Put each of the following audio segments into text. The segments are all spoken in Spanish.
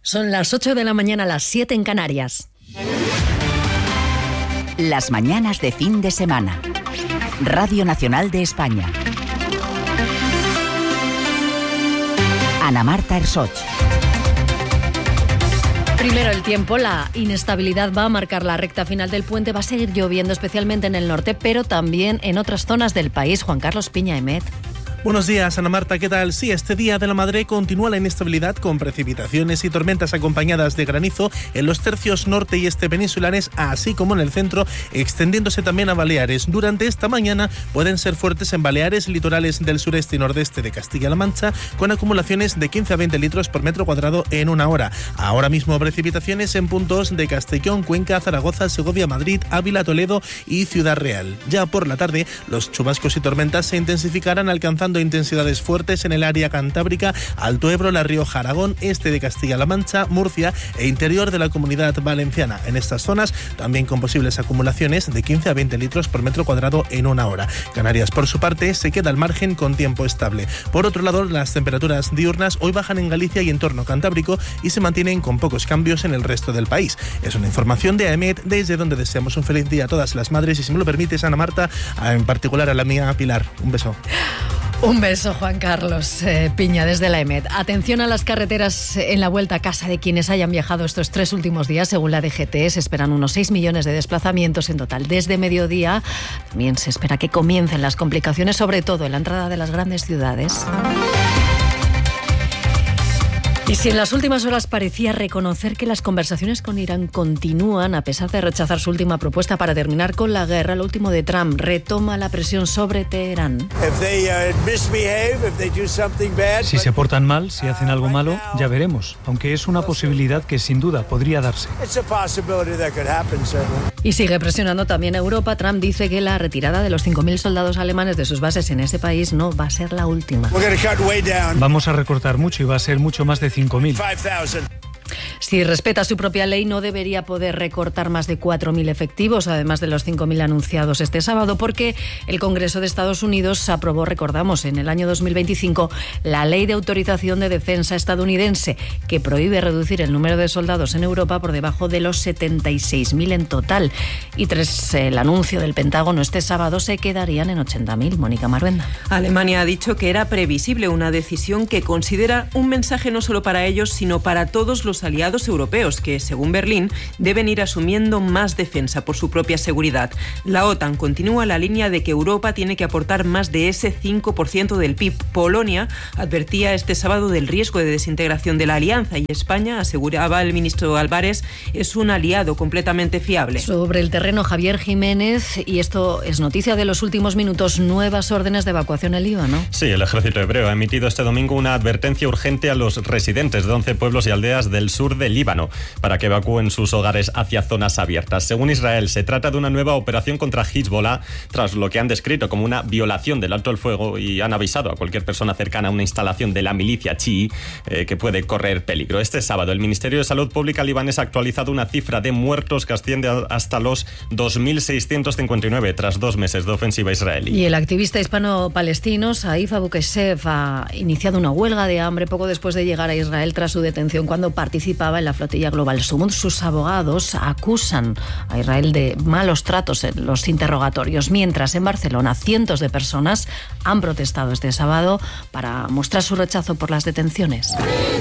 Son las 8 de la mañana, las 7 en Canarias. Las mañanas de fin de semana. Radio Nacional de España. Ana Marta Ersoch. Primero el tiempo, la inestabilidad va a marcar la recta final del puente, va a seguir lloviendo especialmente en el norte, pero también en otras zonas del país. Juan Carlos Piña Emet. Buenos días, Ana Marta, ¿qué tal? Sí, este Día de la Madre continúa la inestabilidad con precipitaciones y tormentas acompañadas de granizo en los tercios norte y este peninsulares, así como en el centro, extendiéndose también a Baleares. Durante esta mañana pueden ser fuertes en Baleares, litorales del sureste y nordeste de Castilla-La Mancha, con acumulaciones de 15 a 20 litros por metro cuadrado en una hora. Ahora mismo precipitaciones en puntos de Castellón, Cuenca, Zaragoza, Segovia, Madrid, Ávila, Toledo y Ciudad Real. Ya por la tarde, los chubascos y tormentas se intensificarán, alcanzando intensidades fuertes en el área cantábrica, Alto Ebro, La Rioja, Aragón, este de Castilla-La Mancha, Murcia e interior de la Comunidad Valenciana. En estas zonas también con posibles acumulaciones de 15 a 20 litros por metro cuadrado en una hora. Canarias, por su parte, se queda al margen con tiempo estable. Por otro lado, las temperaturas diurnas hoy bajan en Galicia y entorno cantábrico y se mantienen con pocos cambios en el resto del país. Es una información de AEMET, desde donde deseamos un feliz día a todas las madres y, si me lo permites, Ana Marta, en particular a la mía Pilar. Un beso. Un beso, Juan Carlos Piña, desde la EMET. Atención a las carreteras en la vuelta a casa de quienes hayan viajado estos 3 últimos días. Según la DGT, se esperan unos 6 millones de desplazamientos en total. Desde mediodía también se espera que comiencen las complicaciones, sobre todo en la entrada de las grandes ciudades. Y si en las últimas horas parecía reconocer que las conversaciones con Irán continúan, a pesar de rechazar su última propuesta para terminar con la guerra, lo último de Trump retoma la presión sobre Teherán. Si se portan mal, si hacen algo malo, ya veremos, aunque es una posibilidad que sin duda podría darse. Y sigue presionando también a Europa. Trump dice que la retirada de los 5.000 soldados alemanes de sus bases en ese país no va a ser la última. Vamos a recortar mucho y va a ser mucho más de 5.000. Si respeta su propia ley, no debería poder recortar más de 4.000 efectivos, además de los 5.000 anunciados este sábado, porque el Congreso de Estados Unidos aprobó, recordamos, en el año 2025, la Ley de Autorización de Defensa estadounidense, que prohíbe reducir el número de soldados en Europa por debajo de los 76.000 en total. Y tras el anuncio del Pentágono este sábado, se quedarían en 80.000. Mónica Maruenda. Alemania ha dicho que era previsible una decisión que considera un mensaje no solo para ellos, sino para todos los aliados europeos que, según Berlín, deben ir asumiendo más defensa por su propia seguridad. La OTAN continúa la línea de que Europa tiene que aportar más de ese 5% del PIB. Polonia advertía este sábado del riesgo de desintegración de la alianza y España, aseguraba el ministro Álvarez, es un aliado completamente fiable. Sobre el terreno, Javier Jiménez, y esto es noticia de los últimos minutos, nuevas órdenes de evacuación en Líbano. Sí, el ejército hebreo ha emitido este domingo una advertencia urgente a los residentes de 11 pueblos y aldeas del sur de Líbano para que evacúen sus hogares hacia zonas abiertas. Según Israel, se trata de una nueva operación contra Hezbollah tras lo que han descrito como una violación del alto el fuego, y han avisado a cualquier persona cercana a una instalación de la milicia chií que puede correr peligro. Este sábado el Ministerio de Salud Pública libanés ha actualizado una cifra de muertos que asciende hasta los 2.659 tras 2 meses de ofensiva israelí. Y el activista hispano-palestino Saif Abu Keshef ha iniciado una huelga de hambre poco después de llegar a Israel tras su detención cuando participaba en la flotilla global. Sus abogados acusan a Israel de malos tratos en los interrogatorios, mientras en Barcelona cientos de personas han protestado este sábado para mostrar su rechazo por las detenciones.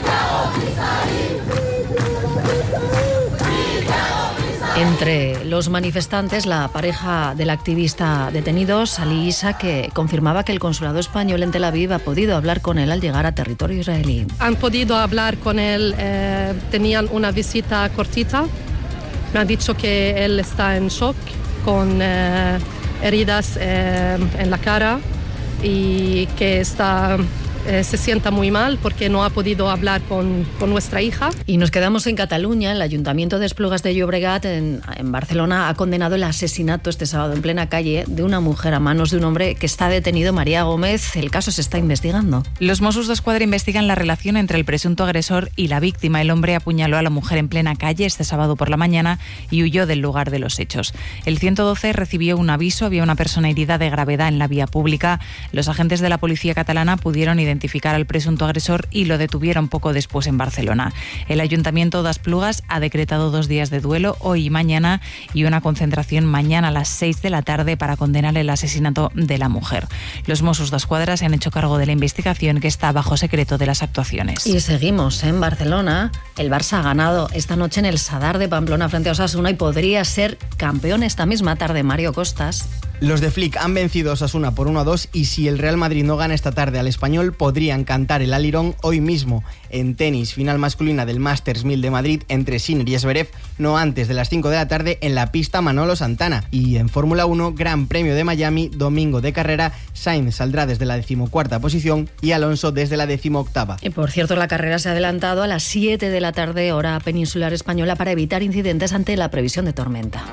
Entre los manifestantes, la pareja del activista detenido, Salih Issa, que confirmaba que el consulado español en Tel Aviv ha podido hablar con él al llegar a territorio israelí. Han podido hablar con él, tenían una visita cortita. Me han dicho que él está en shock, con heridas en la cara y que se sienta muy mal porque no ha podido hablar con nuestra hija. Y nos quedamos en Cataluña. El Ayuntamiento de Esplugas de Llobregat, en Barcelona, ha condenado el asesinato este sábado en plena calle de una mujer a manos de un hombre que está detenido, María Gómez. El caso se está investigando. Los Mossos d'Esquadra investigan la relación entre el presunto agresor y la víctima. El hombre apuñaló a la mujer en plena calle este sábado por la mañana y huyó del lugar de los hechos. El 112 recibió un aviso, había una persona herida de gravedad en la vía pública. Los agentes de la policía catalana pudieron identificar identificar al presunto agresor y lo detuvieron poco después en Barcelona. El Ayuntamiento de Esplugas ha decretado 2 días de duelo, hoy y mañana, y una concentración mañana a las 6 de la tarde para condenar el asesinato de la mujer. Los Mossos d'Esquadra se han hecho cargo de la investigación, que está bajo secreto de las actuaciones. Y seguimos en Barcelona. El Barça ha ganado esta noche en el Sadar de Pamplona frente a Osasuna y podría ser campeón esta misma tarde. Mario Costas. Los de Flick han vencido a Osasuna por 1-2 y si el Real Madrid no gana esta tarde al Español, podrían cantar el alirón hoy mismo. En tenis, final masculina del Masters 1000 de Madrid entre Sinner y Zverev, no antes de las 5 de la tarde en la pista Manolo Santana. Y en Fórmula 1, Gran Premio de Miami, domingo de carrera, Sainz saldrá desde la 14ª posición y Alonso desde la 18ª. Y por cierto, la carrera se ha adelantado a las 7 de la tarde, hora peninsular española, para evitar incidentes ante la previsión de tormenta.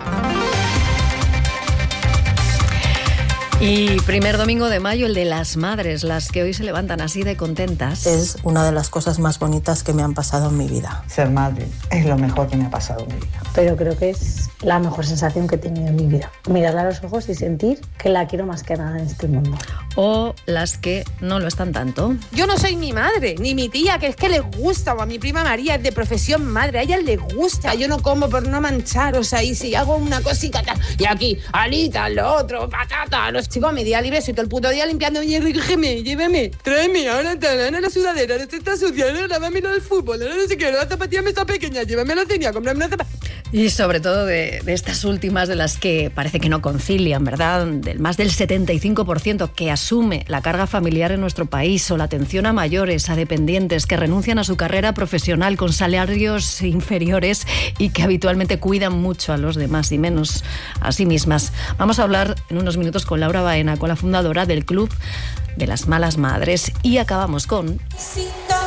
Y primer domingo de mayo, el de las madres, las que hoy se levantan así de contentas. Es una de las cosas más bonitas que me han pasado en mi vida. Ser madre es lo mejor que me ha pasado en mi vida. Pero creo que es la mejor sensación que he tenido en mi vida. Mirarla a los ojos y sentir que la quiero más que nada en este mundo. O las que no lo están tanto. Yo no soy mi madre, ni mi tía, que es que le gusta, o a mi prima María es de profesión madre, a ella le gusta. Yo no como por no manchar, o sea, y si hago una cosita tal, y aquí, alitas, lo otro, patata, los chicos, mi día libre, soy todo el puto día limpiando, oye, recógeme, lléveme, tráeme, ahora la sudadera, esta está sucia, ahora dame lo del fútbol, ahora no sé qué, la zapatilla me está pequeña, llévame a la cena, cómprame una zapatilla. Y sobre todo de estas últimas, de las que parece que no concilian, ¿verdad? Del más del 75% que asume la carga familiar en nuestro país, o la atención a mayores, a dependientes que renuncian a su carrera profesional con salarios inferiores y que habitualmente cuidan mucho a los demás y menos a sí mismas. Vamos a hablar en unos minutos con Laura Baena, con la fundadora del Club de las Malas Madres, y acabamos con...